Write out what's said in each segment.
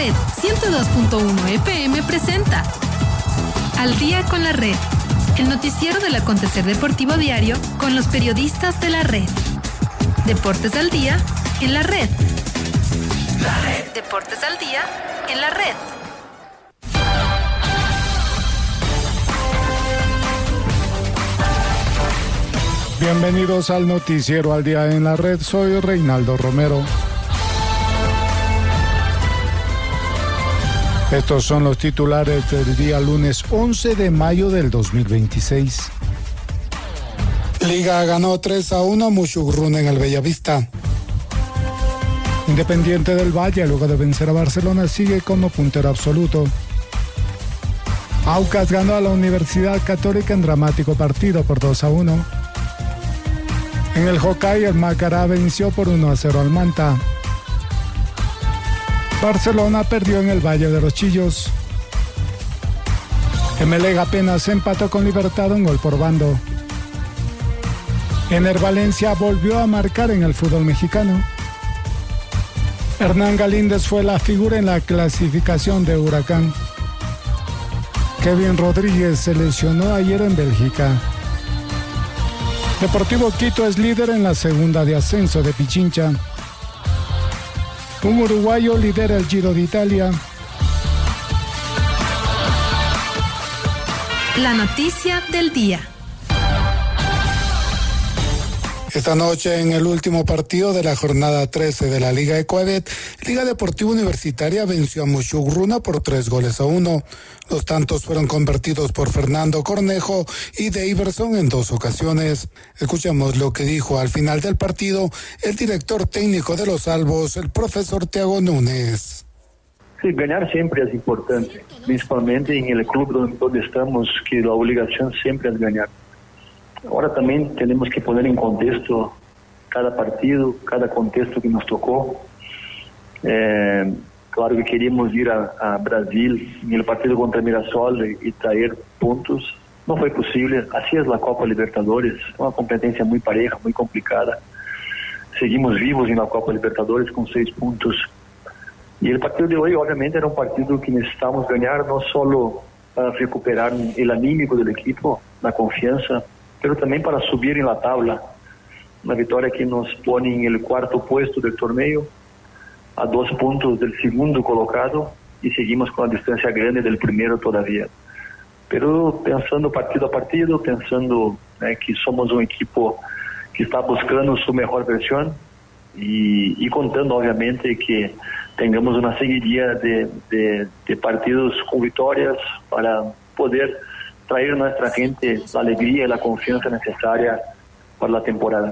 Red 102.1 FM presenta Al Día con la Red, el noticiero del acontecer deportivo diario con los periodistas de la Red. Deportes al Día en la Red. Deportes al Día en la Red. Bienvenidos al noticiero Al Día en la Red. Soy Reinaldo Romero. Estos son los titulares del día lunes 11 de mayo del 2026. Liga ganó 3-1 Mushurruna en el Bellavista. Independiente del Valle, luego de vencer a Barcelona, sigue como puntero absoluto. Aucas ganó a la Universidad Católica en dramático partido por 2-1. En el Hockey, el Macará venció por 1-0 al Manta. Barcelona perdió en el Valle de los Chillos. Emelec apenas empató con Libertad un gol por bando. Ener Valencia volvió a marcar en el fútbol mexicano. Hernán Galíndez fue la figura en la clasificación de Huracán. Kevin Rodríguez se lesionó ayer en Bélgica. Deportivo Quito es líder en la segunda de ascenso de Pichincha. Un uruguayo lidera el Giro de Italia. La noticia del día. Esta noche, en el último partido de la jornada 13 de la Liga Ecuadet, Liga Deportiva Universitaria venció a Mushurruna por 3-1. Los tantos fueron convertidos por Fernando Cornejo y Deiverson en 2 ocasiones. Escuchemos lo que dijo al final del partido el director técnico de los Albos, el profesor Thiago Núñez. Sí, ganar siempre es importante, principalmente en el club donde estamos, que la obligación siempre es ganar. Ahora también tenemos que poner en contexto cada partido, cada contexto que nos tocó. Claro que queríamos ir a Brasil en el partido contra Mirassol y traer puntos. No fue posible. Así es la Copa Libertadores, una competencia muy pareja, muy complicada. Seguimos vivos en la Copa Libertadores con 6 puntos. Y el partido de hoy obviamente era un partido que necesitábamos ganar, no solo para recuperar el anímico del equipo, la confianza, pero también para subir en la tabla. Una victoria que nos pone en el 4º puesto del torneo, a 2 puntos del segundo colocado, y seguimos con la distancia grande del primero todavía. Pero pensando partido a partido, pensando que somos un equipo que está buscando su mejor versión y contando obviamente que tengamos una seguidilla de partidos con victorias para poder traer a nuestra gente la alegría y la confianza necesaria para la temporada.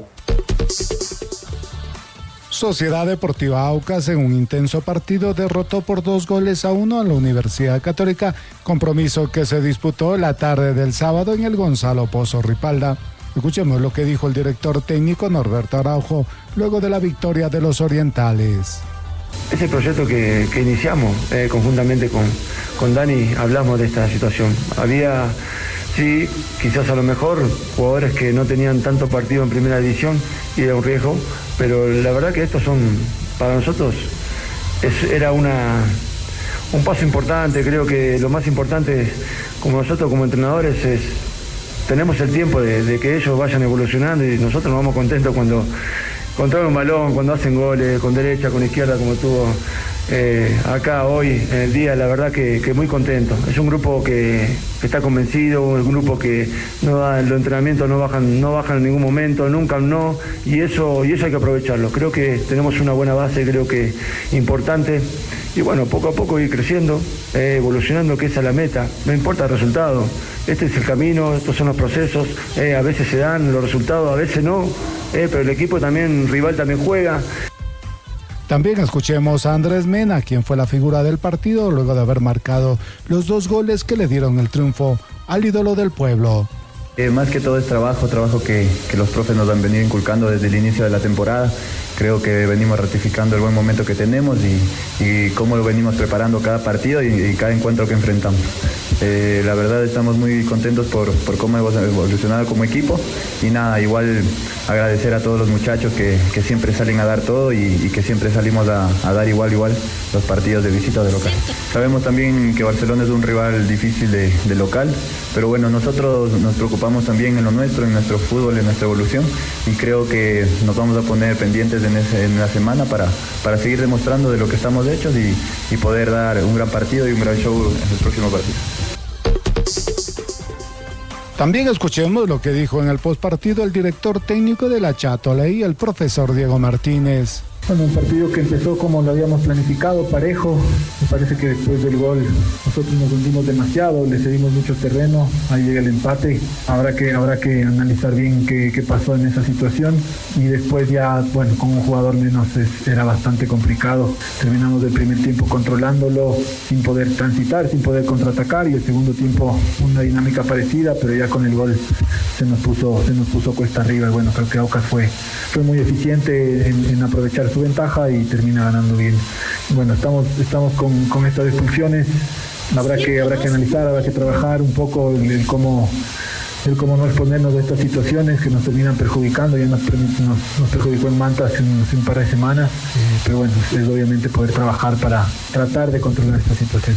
Sociedad Deportiva Aucas, en un intenso partido, derrotó por 2-1 a la Universidad Católica, compromiso que se disputó la tarde del sábado en el Gonzalo Pozo Ripalda. Escuchemos lo que dijo el director técnico Norberto Araujo luego de la victoria de los orientales. Ese proyecto que iniciamos conjuntamente con Dani, hablamos de esta situación. Había, sí, quizás a lo mejor jugadores que no tenían tanto partido en primera división y era un riesgo, pero la verdad que estos son, para nosotros, era un paso importante. Creo que lo más importante, como nosotros como entrenadores, tenemos el tiempo de que ellos vayan evolucionando y nosotros nos vamos contentos cuando controlan un balón, cuando hacen goles, con derecha, con izquierda, como tuvo acá hoy en el día. La verdad que muy contento. Es un grupo que está convencido, un grupo que los entrenamientos no bajan en ningún momento, nunca no, y eso hay que aprovecharlo. Creo que tenemos una buena base, creo que importante, y bueno, poco a poco ir creciendo, evolucionando, que esa es la meta. No importa el resultado, este es el camino, estos son los procesos, a veces se dan los resultados, a veces no, pero el equipo también, rival también juega. También escuchemos a Andrés Mena, quien fue la figura del partido luego de haber marcado los 2 goles que le dieron el triunfo al ídolo del pueblo. Más que todo es trabajo que los profes nos han venido inculcando desde el inicio de la temporada. Creo que venimos ratificando el buen momento que tenemos y cómo lo venimos preparando cada partido y cada encuentro que enfrentamos. La verdad estamos muy contentos por cómo hemos evolucionado como equipo y nada, igual agradecer a todos los muchachos que siempre salen a dar todo y que siempre salimos a dar igual los partidos de visita o de local. Sabemos también que Barcelona es un rival difícil de local, pero bueno, nosotros nos preocupamos también en lo nuestro, en nuestro fútbol, en nuestra evolución y creo que nos vamos a poner pendientes en la semana para seguir demostrando de lo que estamos hechos y poder dar un gran partido y un gran show en el próximo partido. También escuchemos lo que dijo en el postpartido el director técnico de la Châtelet, el profesor Diego Martínez. Bueno, un partido que empezó como lo habíamos planificado, parejo. Me parece que después del gol nosotros nos hundimos demasiado, le cedimos mucho terreno, ahí llega el empate. Habrá que analizar bien qué pasó en esa situación y después ya, bueno, con un jugador menos era bastante complicado. Terminamos el primer tiempo controlándolo, sin poder transitar, sin poder contraatacar y el segundo tiempo una dinámica parecida, pero ya con el gol se nos puso cuesta arriba y bueno, creo que Aucas fue muy eficiente en aprovechar su ventaja y termina ganando bien. Bueno, estamos con estas expulsiones, habrá que analizar, habrá que trabajar un poco el cómo no exponernos a estas situaciones que nos terminan perjudicando. Ya nos perjudicó en Manta hace un par de semanas, pero bueno, es obviamente poder trabajar para tratar de controlar estas situaciones.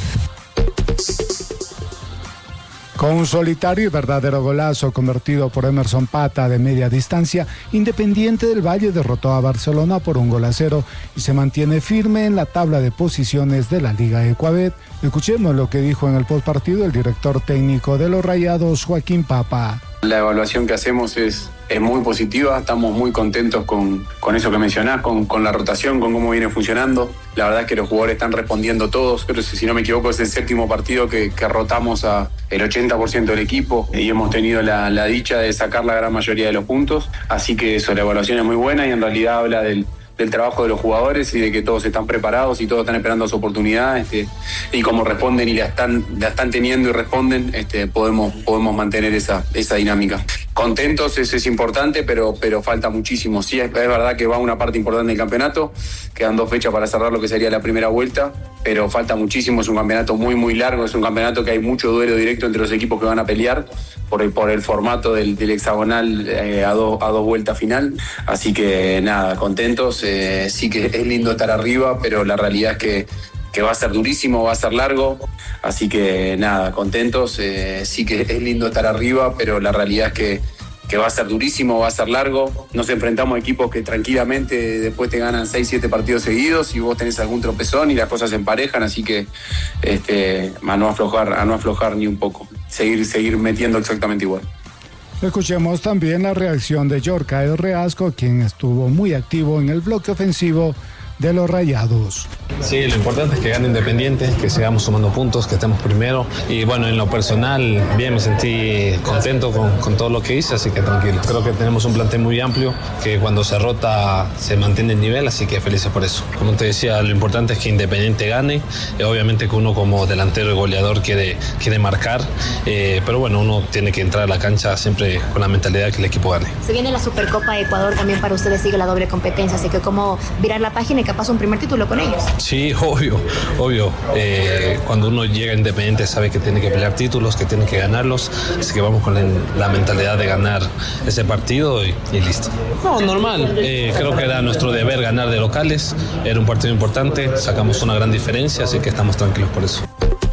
Con un solitario y verdadero golazo convertido por Emerson Pata de media distancia, Independiente del Valle derrotó a Barcelona por 1-0 y se mantiene firme en la tabla de posiciones de la Liga Ecuabet. Escuchemos lo que dijo en el postpartido el director técnico de los Rayados, Joaquín Papa. La evaluación que hacemos es muy positiva, estamos muy contentos con eso que mencionás, con la rotación, con cómo viene funcionando. La verdad es que los jugadores están respondiendo todos, creo que si no me equivoco es el 7º partido que rotamos a el 80% del equipo y hemos tenido la dicha de sacar la gran mayoría de los puntos, así que eso, la evaluación es muy buena y en realidad habla del trabajo de los jugadores y de que todos están preparados y todos están esperando su oportunidad, y como responden y la están teniendo y responden, podemos mantener esa dinámica. Contentos, eso es importante, pero falta muchísimo. Sí, es verdad que va una parte importante del campeonato, quedan 2 fechas para cerrar lo que sería la primera vuelta, pero falta muchísimo, es un campeonato muy muy largo, es un campeonato que hay mucho duelo directo entre los equipos que van a pelear por el formato del hexagonal a dos vueltas final, así que nada, contentos. Sí que es lindo estar arriba, pero la realidad es que va a ser durísimo, va a ser largo, así que nada, contentos. Sí que es lindo estar arriba, pero la realidad es que va a ser durísimo, va a ser largo. Nos enfrentamos a equipos que tranquilamente después te ganan 6-7 partidos seguidos y vos tenés algún tropezón y las cosas se emparejan, así que a no aflojar ni un poco, seguir metiendo exactamente igual. Escuchemos también la reacción de Yorcael Reasco, quien estuvo muy activo en el bloque ofensivo de los Rayados. Sí, lo importante es que gane Independiente, que sigamos sumando puntos, que estemos primero. Y bueno, en lo personal, bien, me sentí contento con todo lo que hice, así que tranquilo. Creo que tenemos un plantel muy amplio, que cuando se rota se mantiene el nivel, así que felices por eso. Como te decía, lo importante es que Independiente gane. Obviamente que uno como delantero y goleador quiere marcar, pero bueno, uno tiene que entrar a la cancha siempre con la mentalidad que el equipo gane. Se viene la Supercopa de Ecuador, también para ustedes sigue la doble competencia, así que cómo virar la página y capaz un primer título con ellos. Sí, obvio. Cuando uno llega a Independiente sabe que tiene que pelear títulos, que tiene que ganarlos, así que vamos con la mentalidad de ganar ese partido y listo. No, normal. Creo que era nuestro deber ganar de locales, era un partido importante, sacamos una gran diferencia, así que estamos tranquilos por eso.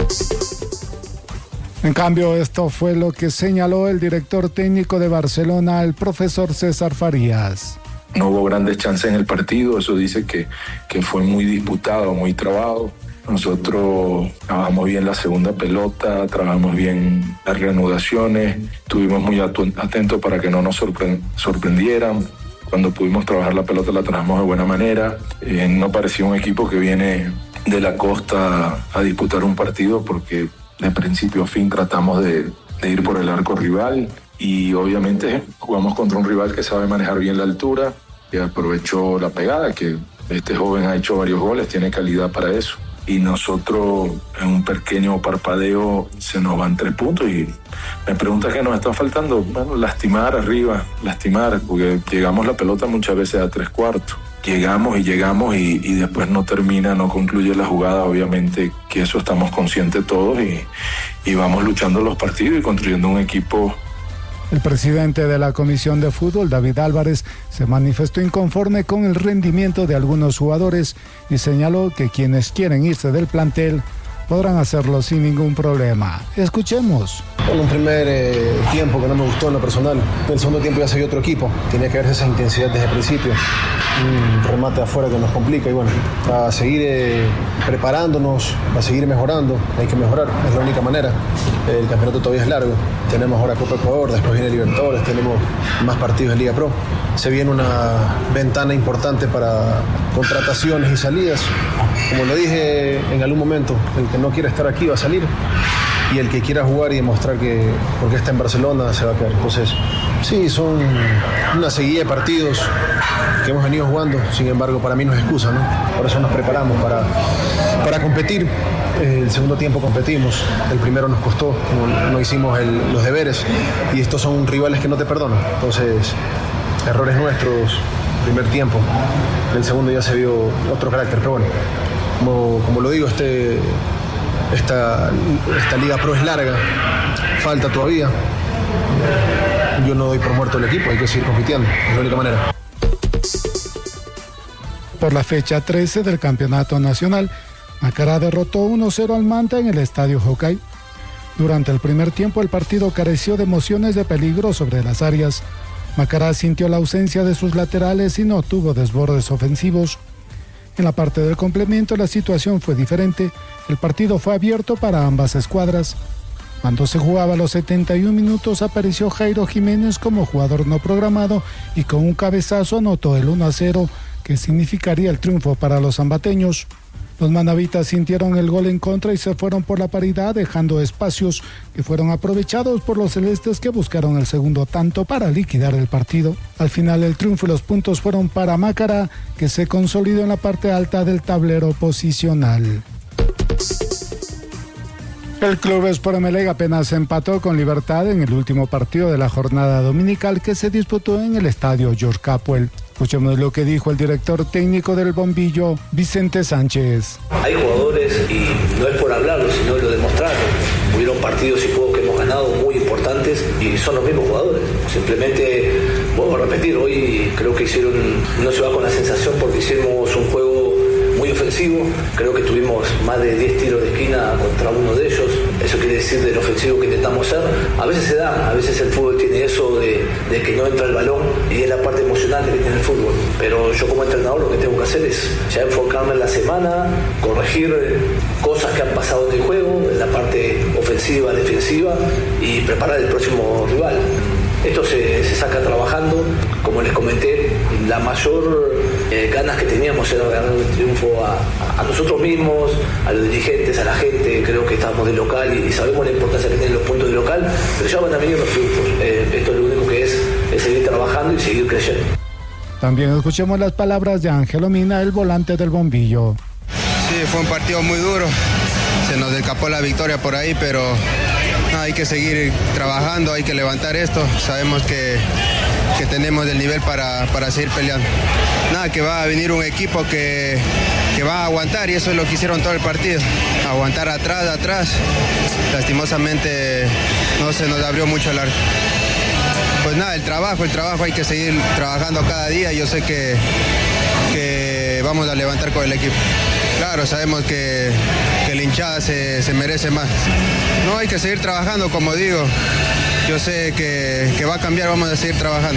En cambio, esto fue lo que señaló el director técnico de Barcelona, el profesor César Farías. No hubo grandes chances en el partido, eso dice que fue muy disputado, muy trabado. Nosotros trabajamos bien la segunda pelota, trabajamos bien las reanudaciones, estuvimos muy atentos para que no nos sorprendieran. Cuando pudimos trabajar la pelota la trabajamos de buena manera. No parecía un equipo que viene de la costa a disputar un partido, porque de principio a fin tratamos de ir por el arco rival. Y obviamente jugamos contra un rival que sabe manejar bien la altura, que aprovechó la pegada, que este joven ha hecho varios goles, tiene calidad para eso. Y nosotros en un pequeño parpadeo se nos van 3 puntos y me pregunta qué nos está faltando. Bueno, lastimar arriba, porque llegamos la pelota muchas veces a 3/4. Llegamos y después no concluye la jugada, obviamente que eso estamos conscientes todos vamos luchando los partidos y construyendo un equipo. El presidente de la Comisión de Fútbol, David Álvarez, se manifestó inconforme con el rendimiento de algunos jugadores y señaló que quienes quieren irse del plantel podrán hacerlo sin ningún problema. Escuchemos. En un primer tiempo que no me gustó en lo personal. En el segundo tiempo ya se vio otro equipo. Tenía que verse esa intensidad desde el principio. Un remate afuera que nos complica y bueno, a seguir preparándonos, a seguir mejorando. Hay que mejorar, es la única manera. El campeonato todavía es largo. Tenemos ahora Copa Ecuador, después viene Libertadores, tenemos más partidos en Liga Pro. Se viene una ventana importante para contrataciones y salidas. Como lo dije en algún momento, el que no quiera estar aquí va a salir y el que quiera jugar y demostrar que porque está en Barcelona se va a quedar. Entonces, sí, son una seguida de partidos que hemos venido jugando, sin embargo para mí no es excusa, ¿no? Por eso nos preparamos para competir. El segundo tiempo competimos, el primero nos costó, no hicimos los deberes y estos son rivales que no te perdonan. Entonces, errores nuestros, primer tiempo, el segundo ya se vio otro carácter, pero bueno, como lo digo, esta Liga Pro es larga, falta todavía. Yo no doy por muerto el equipo, hay que seguir compitiendo, es la única manera. Por la fecha 13 del Campeonato Nacional, Macará derrotó 1-0 al Manta en el Estadio Hokkaido. Durante el primer tiempo el partido careció de emociones de peligro sobre las áreas. Macará sintió la ausencia de sus laterales y no tuvo desbordes ofensivos. En la parte del complemento la situación fue diferente. El partido fue abierto para ambas escuadras. Cuando se jugaba los 71 minutos apareció Jairo Jiménez como jugador no programado y con un cabezazo anotó el 1-0, que significaría el triunfo para los ambateños. Los manavitas sintieron el gol en contra y se fueron por la paridad, dejando espacios que fueron aprovechados por los celestes, que buscaron el segundo tanto para liquidar el partido. Al final el triunfo y los puntos fueron para Macará, que se consolidó en la parte alta del tablero posicional. El Club Sport Emelec apenas empató con Libertad en el último partido de la jornada dominical que se disputó en el estadio George Capwell. Escuchemos lo que dijo el director técnico del Bombillo, Vicente Sánchez. Hay jugadores, y no es por hablarlo, sino lo demostraron. Hubieron partidos y juegos que hemos ganado muy importantes y son los mismos jugadores. Simplemente, vuelvo a repetir, hoy creo que no se va con la sensación porque hicimos un juego muy ofensivo. Creo que tuvimos más de 10 tiros de esquina contra uno de ellos. Eso quiere decir del ofensivo que intentamos ser. A veces se da, a veces el fútbol tiene eso de que no entra el balón y es la parte emocional que tiene el fútbol. Pero yo como entrenador lo que tengo que hacer es ya enfocarme en la semana, corregir cosas que han pasado en el juego, en la parte ofensiva, defensiva y preparar el próximo rival. Esto se saca trabajando, como les comenté, la mayor ganas que teníamos era ganar un triunfo a nosotros mismos, a los dirigentes, a la gente. Creo que estábamos de local y sabemos la importancia que tienen los puntos de local, pero ya van a venir los triunfos. Esto lo único que es seguir trabajando y seguir creyendo. También escuchemos las palabras de Ángelo Mina, el volante del Bombillo. Sí, fue un partido muy duro, se nos escapó la victoria por ahí, pero hay que seguir trabajando, hay que levantar esto. Sabemos que tenemos el nivel para seguir peleando. Nada, que va a venir un equipo que va a aguantar y eso es lo que hicieron todo el partido. Aguantar atrás. Lastimosamente no se nos abrió mucho el arco. Pues nada, el trabajo hay que seguir trabajando cada día. Yo sé que vamos a levantar con el equipo. Claro, sabemos que la hinchada se merece más. No, hay que seguir trabajando, como digo. Yo sé que va a cambiar, vamos a seguir trabajando.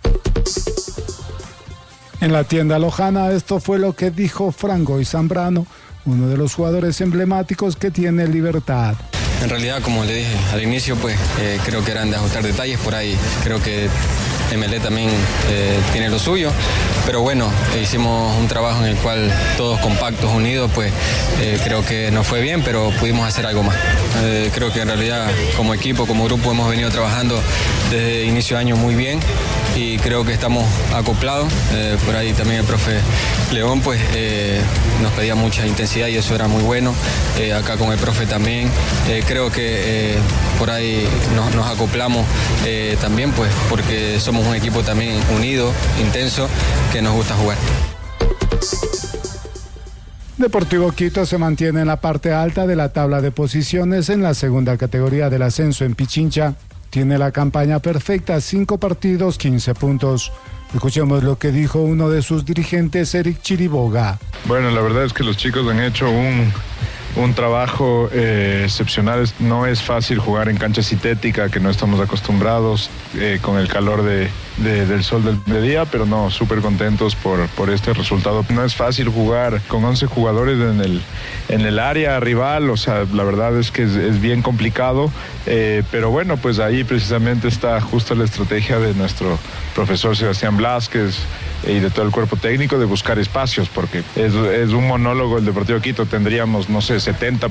En la tienda lojana, esto fue lo que dijo Frangoy Zambrano, uno de los jugadores emblemáticos que tiene Libertad. En realidad, como le dije al inicio, pues creo que eran de ajustar detalles por ahí. Creo que Emelec también tiene lo suyo, pero bueno, hicimos un trabajo en el cual todos compactos, unidos, pues creo que nos fue bien, pero pudimos hacer algo más. Creo que en realidad como equipo, como grupo hemos venido trabajando desde inicio de año muy bien y creo que estamos acoplados. Por ahí también el profe León pues nos pedía mucha intensidad y eso era muy bueno. Acá con el profe también creo que por ahí nos acoplamos también, pues porque somos un equipo también unido, intenso, que nos gusta jugar. Deportivo Quito se mantiene en la parte alta de la tabla de posiciones en la segunda categoría del ascenso en Pichincha. Tiene la campaña perfecta, 5 partidos, 15 puntos. Escuchemos lo que dijo uno de sus dirigentes, Eric Chiriboga. Bueno, la verdad es que los chicos han hecho un trabajo excepcional. No es fácil jugar en cancha sintética, que no estamos acostumbrados, con el calor del sol del mediodía, pero no, súper contentos por este resultado. No es fácil jugar con 11 jugadores en el área rival, o sea, la verdad es que es bien complicado, pero bueno, pues ahí precisamente está justo la estrategia de nuestro profesor Sebastián Blázquez y de todo el cuerpo técnico de buscar espacios, porque es un monólogo el Deportivo Quito. Tendríamos, no sé, 70%,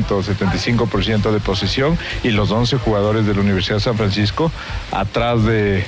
75% de posesión y los 11 jugadores de la Universidad de San Francisco atrás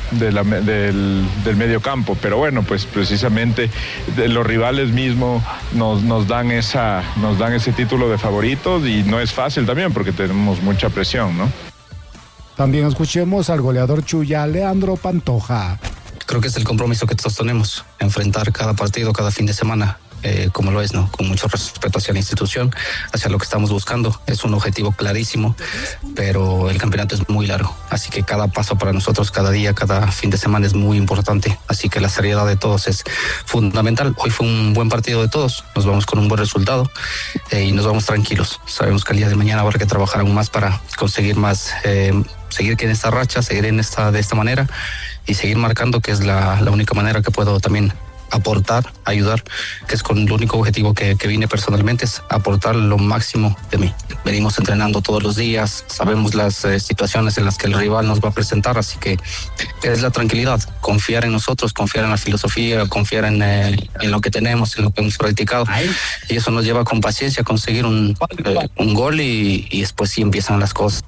del medio campo. Pero bueno, pues precisamente los rivales mismos nos dan ese título de favoritos, y no es fácil también porque tenemos mucha presión, ¿no? También escuchemos al goleador Chuya, Leandro Pantoja. Creo que es el compromiso que todos tenemos, enfrentar cada partido, cada fin de semana, como lo es, ¿no? Con mucho respeto hacia la institución, hacia lo que estamos buscando. Es un objetivo clarísimo, pero el campeonato es muy largo, así que cada paso para nosotros, cada día, cada fin de semana es muy importante, así que la seriedad de todos es fundamental. Hoy fue un buen partido de todos, nos vamos con un buen resultado y nos vamos tranquilos. Sabemos que el día de mañana habrá que trabajar aún más para conseguir más, seguir en esta racha, seguir de esta manera y seguir marcando, que es la única manera que puedo también aportar, ayudar, que es con el único objetivo que vine personalmente, es aportar lo máximo de mí. Venimos entrenando todos los días, sabemos las situaciones en las que el rival nos va a presentar, así que es la tranquilidad, confiar en nosotros, confiar en la filosofía, confiar en lo que tenemos, en lo que hemos practicado, y eso nos lleva con paciencia a conseguir un gol y después sí empiezan las cosas.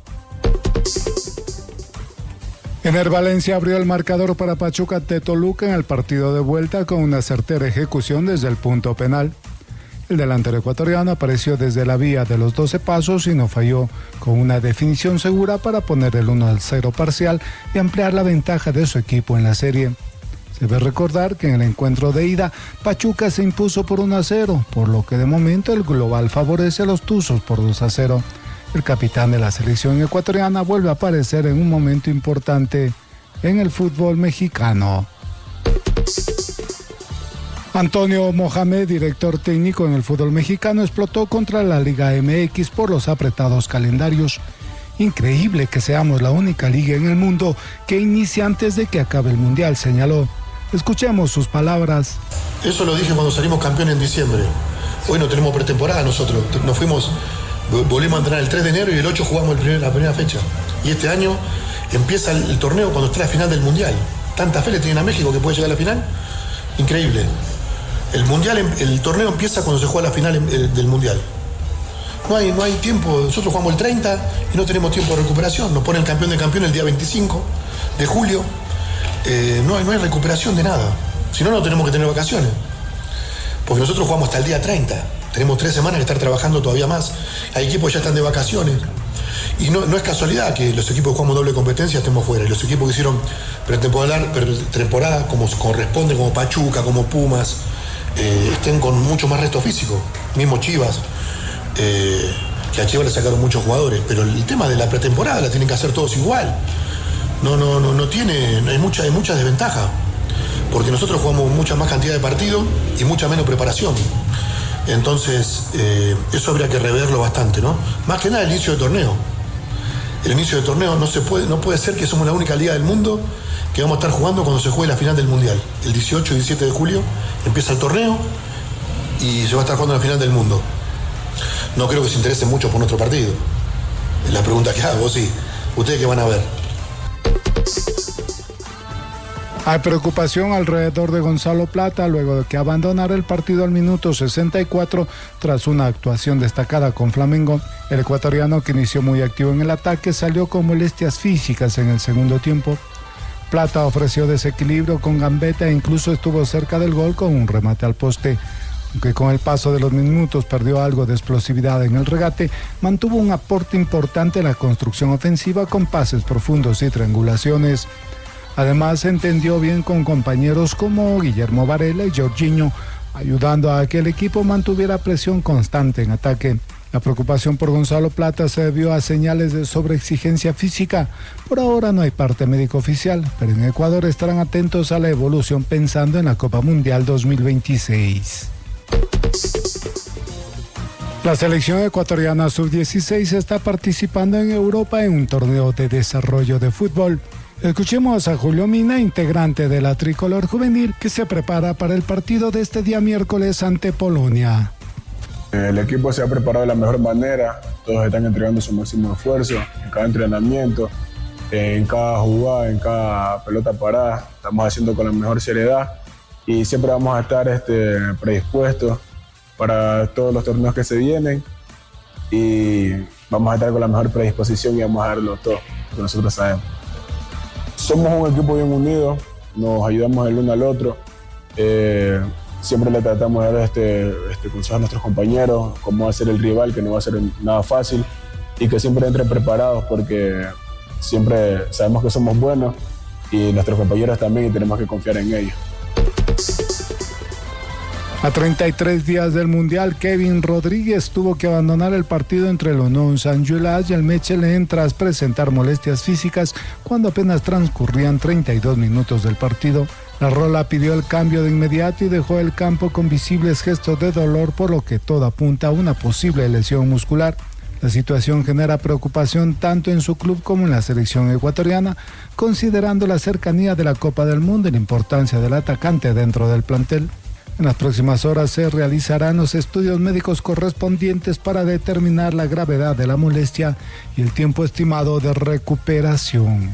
Ener Valencia abrió el marcador para Pachuca ante Toluca en el partido de vuelta con una certera ejecución desde el punto penal. El delantero ecuatoriano apareció desde la vía de los 12 pasos y no falló, con una definición segura para poner el 1-0 parcial y ampliar la ventaja de su equipo en la serie. Se debe recordar que en el encuentro de ida, Pachuca se impuso por 1-0, por lo que de momento el global favorece a los Tuzos por 2-0. El capitán de la selección ecuatoriana vuelve a aparecer en un momento importante en el fútbol mexicano. Antonio Mohamed, director técnico en el fútbol mexicano, explotó contra la Liga MX por los apretados calendarios. Increíble que seamos la única liga en el mundo que inicia antes de que acabe el Mundial, señaló. Escuchemos sus palabras. Eso lo dije cuando salimos campeón en diciembre. Hoy no tenemos pretemporada nosotros, volvimos a entrenar el 3 de enero y el 8 jugamos la primera fecha. Y este año empieza el torneo cuando está la final del Mundial. Tanta fe le tienen a México que puede llegar a la final. Increíble. El torneo empieza cuando se juega la final del Mundial. No hay tiempo. Nosotros jugamos el 30 y no tenemos tiempo de recuperación. Nos pone el campeón de campeón el día 25 de julio. No hay recuperación de nada. Si no, no tenemos que tener vacaciones. Porque nosotros jugamos hasta el día 30. Tenemos 3 semanas que estar trabajando todavía más. Hay equipos que ya están de vacaciones. Y no es casualidad que los equipos que jugamos doble competencia estemos fuera. Y los equipos que hicieron pretemporada como corresponde, como Pachuca, como Pumas, estén con mucho más resto físico. Mismo Chivas, que a Chivas le sacaron muchos jugadores. Pero el tema de la pretemporada la tienen que hacer todos igual. Hay mucha desventaja. Porque nosotros jugamos mucha más cantidad de partidos y mucha menos preparación. Entonces, eso habría que reverlo bastante, ¿no? Más que nada el inicio del torneo. El inicio del torneo no puede ser que somos la única liga del mundo que vamos a estar jugando cuando se juegue la final del Mundial. El 18 y 17 de julio empieza el torneo y se va a estar jugando la final del mundo. No creo que se interese mucho por nuestro partido. Es la pregunta que hago, sí. ¿Ustedes qué van a ver? Hay preocupación alrededor de Gonzalo Plata luego de que abandonara el partido al minuto 64 tras una actuación destacada con Flamengo. El ecuatoriano, que inició muy activo en el ataque, salió con molestias físicas en el segundo tiempo. Plata ofreció desequilibrio con gambeta e incluso estuvo cerca del gol con un remate al poste. Aunque con el paso de los minutos perdió algo de explosividad en el regate, mantuvo un aporte importante en la construcción ofensiva con pases profundos y triangulaciones. Además, se entendió bien con compañeros como Guillermo Varela y Jorginho, ayudando a que el equipo mantuviera presión constante en ataque. La preocupación por Gonzalo Plata se debió a señales de sobreexigencia física. Por ahora no hay parte médico oficial, pero en Ecuador estarán atentos a la evolución pensando en la Copa Mundial 2026. La selección ecuatoriana sub-16 está participando en Europa en un torneo de desarrollo de fútbol. Escuchemos a Julio Mina, integrante de la tricolor juvenil, que se prepara para el partido de este día miércoles ante Polonia. El equipo se ha preparado de la mejor manera, todos están entregando su máximo esfuerzo en cada entrenamiento, en cada jugada, en cada pelota parada, estamos haciendo con la mejor seriedad y siempre vamos a estar predispuestos para todos los torneos que se vienen y vamos a estar con la mejor predisposición y vamos a darlo todo, lo que nosotros sabemos. Somos un equipo bien unido, nos ayudamos el uno al otro. Siempre le tratamos de dar consejo a nuestros compañeros, cómo va a ser el rival, que no va a ser nada fácil y que siempre entren preparados porque siempre sabemos que somos buenos y nuestros compañeros también y tenemos que confiar en ellos. A 33 días del Mundial, Kevin Rodríguez tuvo que abandonar el partido entre el Unión Saint-Gilloise y el Mechelen tras presentar molestias físicas cuando apenas transcurrían 32 minutos del partido. La Rola pidió el cambio de inmediato y dejó el campo con visibles gestos de dolor, por lo que todo apunta a una posible lesión muscular. La situación genera preocupación tanto en su club como en la selección ecuatoriana, considerando la cercanía de la Copa del Mundo y la importancia del atacante dentro del plantel. En las próximas horas se realizarán los estudios médicos correspondientes para determinar la gravedad de la molestia y el tiempo estimado de recuperación.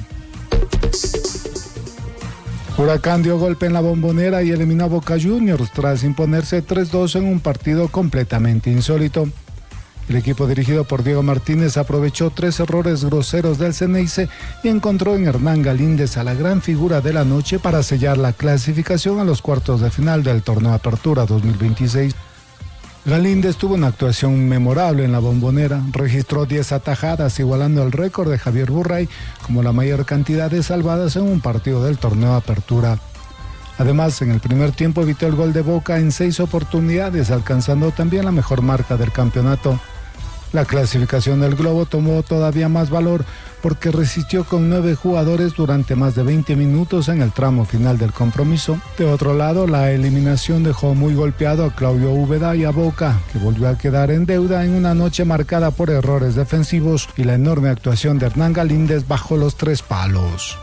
Huracán dio golpe en la Bombonera y eliminó a Boca Juniors tras imponerse 3-2 en un partido completamente insólito. El equipo dirigido por Diego Martínez aprovechó 3 errores groseros del Ceneice y encontró en Hernán Galíndez a la gran figura de la noche para sellar la clasificación a los cuartos de final del torneo Apertura 2026. Galíndez tuvo una actuación memorable en la Bombonera, registró 10 atajadas, igualando el récord de Javier Burray como la mayor cantidad de salvadas en un partido del torneo Apertura. Además, en el primer tiempo evitó el gol de Boca en 6 oportunidades, alcanzando también la mejor marca del campeonato. La clasificación del Globo tomó todavía más valor porque resistió con 9 jugadores durante más de 20 minutos en el tramo final del compromiso. De otro lado, la eliminación dejó muy golpeado a Claudio Úbeda y a Boca, que volvió a quedar en deuda en una noche marcada por errores defensivos y la enorme actuación de Hernán Galíndez bajo los 3 palos.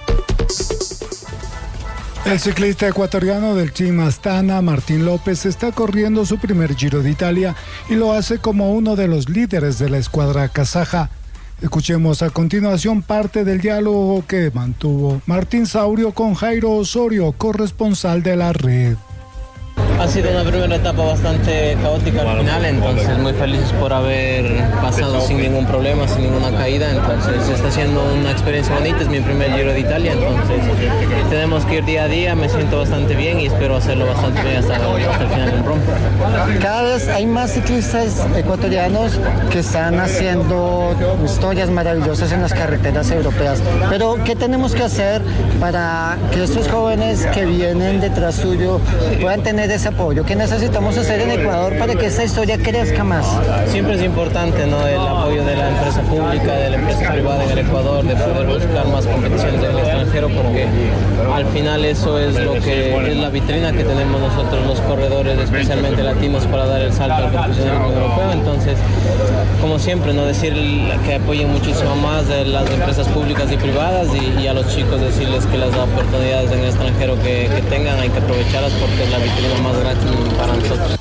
El ciclista ecuatoriano del Team Astana, Martín López, está corriendo su primer Giro de Italia y lo hace como uno de los líderes de la escuadra kazaja. Escuchemos a continuación parte del diálogo que mantuvo Martín Saurio con Jairo Osorio, corresponsal de la red. Ha sido una primera etapa bastante caótica al final, entonces muy felices por haber pasado sin ningún problema, sin ninguna caída, entonces está siendo una experiencia bonita, es mi primer Giro de Italia, entonces tenemos que ir día a día, me siento bastante bien y espero hacerlo bastante bien hasta el final en Roma. Cada vez hay más ciclistas ecuatorianos que están haciendo historias maravillosas en las carreteras europeas, pero ¿qué tenemos que hacer para que estos jóvenes que vienen detrás suyo puedan tener ese apoyo? ¿Qué necesitamos hacer en Ecuador para que esta historia crezca más? Siempre es importante, ¿no?, el apoyo de la empresa pública, de la empresa privada en el Ecuador, de poder buscar más competiciones en el extranjero, porque al final eso es lo que es la vitrina que tenemos nosotros los corredores, especialmente latinos, para dar el salto al profesionalismo europeo. Entonces, como siempre, no decir que apoyen muchísimo más de las empresas públicas y privadas y a los chicos decirles que las oportunidades en el extranjero que tengan hay que aprovecharlas porque es la vitrina más grande para nosotros.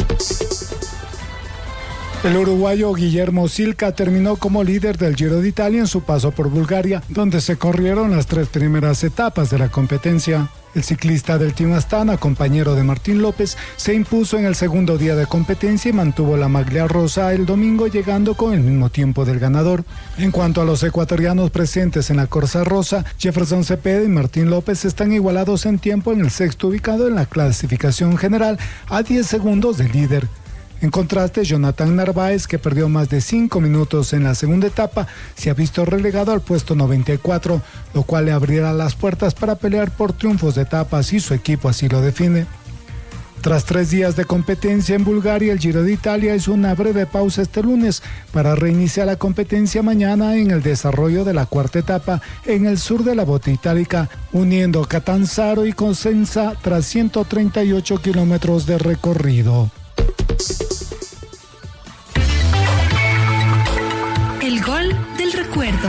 El uruguayo Guillermo Silca terminó como líder del Giro de Italia en su paso por Bulgaria, donde se corrieron las 3 primeras etapas de la competencia. El ciclista del Team Astana, compañero de Martín López, se impuso en el segundo día de competencia y mantuvo la maglia rosa el domingo, llegando con el mismo tiempo del ganador. En cuanto a los ecuatorianos presentes en la Corsa Rosa, Jefferson Cepeda y Martín López están igualados en tiempo en el sexto ubicado en la clasificación general, a 10 segundos del líder. En contraste, Jonathan Narváez, que perdió más de 5 minutos en la segunda etapa, se ha visto relegado al puesto 94, lo cual le abrirá las puertas para pelear por triunfos de etapas si su equipo así lo define. Tras 3 días de competencia en Bulgaria, el Giro de Italia hizo una breve pausa este lunes para reiniciar la competencia mañana en el desarrollo de la cuarta etapa en el sur de la bota itálica, uniendo Catanzaro y Cosenza tras 138 kilómetros de recorrido. El gol del recuerdo.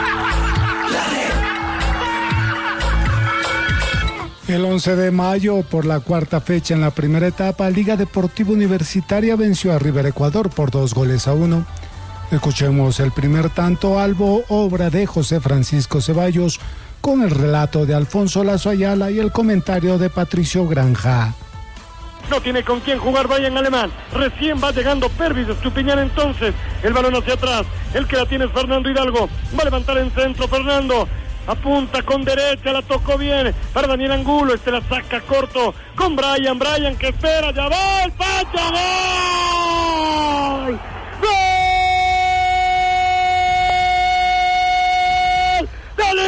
El 11 de mayo, por la cuarta fecha en la primera etapa, Liga Deportiva Universitaria venció a River Ecuador por 2-1. Escuchemos el primer tanto albo, obra de José Francisco Ceballos, con el relato de Alfonso Lazo Ayala y el comentario de Patricio Granja. No tiene con quién jugar Brian Alemán. Recién va llegando Pervis Estupiñán entonces. El balón hacia atrás. El que la tiene es Fernando Hidalgo. Va a levantar en centro Fernando. Apunta con derecha, la tocó bien para Daniel Angulo, la saca corto con Brian que espera, ya va el Pancho, ¡gol! ¡Gol!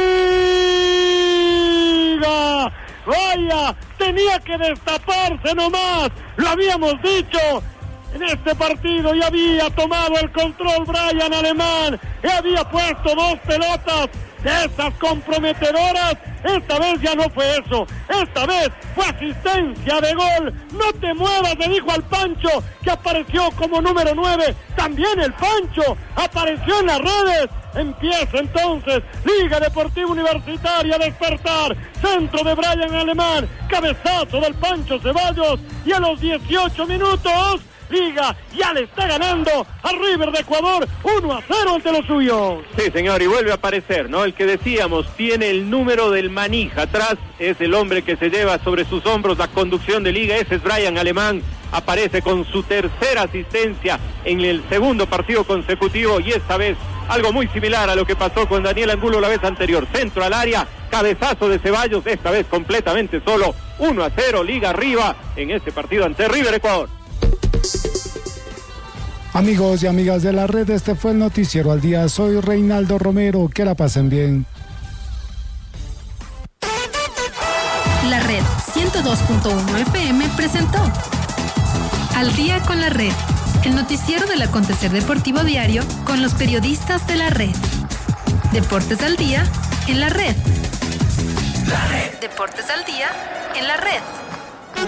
¡De Liga! Vaya, tenía que destaparse nomás, lo habíamos dicho. En este partido ya había tomado el control Brian Alemán, ya había puesto 2 pelotas de esas comprometedoras. Esta vez ya no fue eso, esta vez fue asistencia de gol. No te muevas, le dijo al Pancho, que apareció como número 9, también el Pancho apareció en las redes. Empieza entonces Liga Deportiva Universitaria a despertar, centro de Brian Alemán, cabezazo del Pancho Ceballos, y a los 18 minutos Liga ya le está ganando a River de Ecuador 1-0 ante los suyos. Sí, señor, y vuelve a aparecer, ¿no? El que decíamos, tiene el número del manija atrás, es el hombre que se lleva sobre sus hombros la conducción de Liga, ese es Brian Alemán. Aparece con su tercera asistencia en el segundo partido consecutivo, y esta vez algo muy similar a lo que pasó con Daniel Angulo la vez anterior. Centro al área, cabezazo de Ceballos, esta vez completamente solo. 1-0, Liga arriba en este partido ante River Ecuador. Amigos y amigas de la red, este fue el Noticiero al Día. Soy Reinaldo Romero, que la pasen bien. La red 102.1 FM presentó Al Día con la Red, el noticiero del acontecer deportivo diario con los periodistas de la red. Deportes al Día en la red. Deportes al Día en la red.